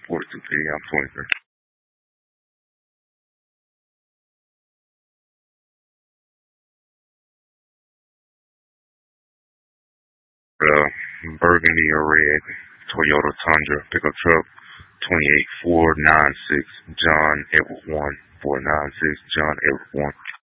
42 PD, I'm 23. Burgundy or red Toyota Tundra pickup truck, 28496 John Edward 1 496 John Edward 1.